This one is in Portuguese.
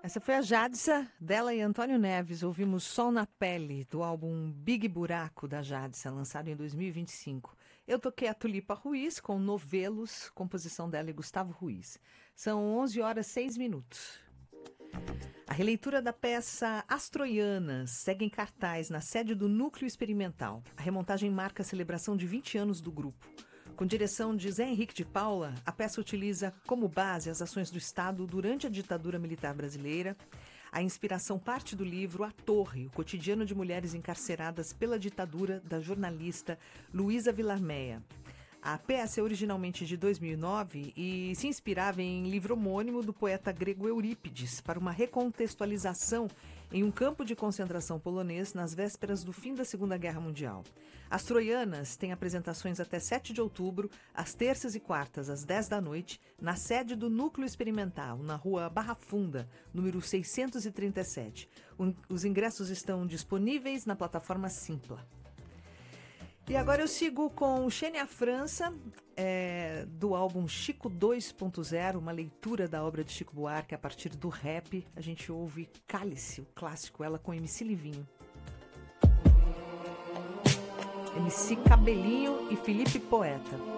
Essa foi a Jadsa, dela e Antônio Neves. Ouvimos Sol na Pele, do álbum Big Buraco da Jadsa, lançado em 2025. Eu toquei a Tulipa Ruiz com Novelos, composição dela e Gustavo Ruiz. São 11 horas 6 minutos. A releitura da peça As Troianas segue em cartaz na sede do Núcleo Experimental. A remontagem marca a celebração de 20 anos do grupo. Com direção de Zé Henrique de Paula, a peça utiliza como base as ações do Estado durante a ditadura militar brasileira. A inspiração parte do livro A Torre, o cotidiano de mulheres encarceradas pela ditadura, da jornalista Luísa Vilarmeia. A peça é originalmente de 2009 e se inspirava em livro homônimo do poeta grego Eurípides para uma recontextualização em um campo de concentração polonês nas vésperas do fim da Segunda Guerra Mundial. As Troianas têm apresentações até 7 de outubro, às terças e quartas, às 10 da noite, na sede do Núcleo Experimental, na rua Barra Funda, número 637. Os ingressos estão disponíveis na plataforma Simpla. E agora eu sigo com Xênia França, do álbum Chico 2.0, uma leitura da obra de Chico Buarque a partir do rap. A gente ouve Cálice, o clássico, ela com MC Livinho. MC Cabelinho e Felipe Poeta.